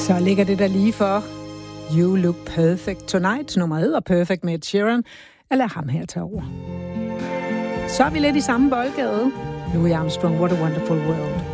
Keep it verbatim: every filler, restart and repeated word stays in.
Så ligger det der lige for You Look Perfect Tonight. Nummeret hedder Perfect med Ed Sheeran. Jeg lader ham her tage over. Så er vi lidt i samme boldgade. Louis Armstrong, What a Wonderful World.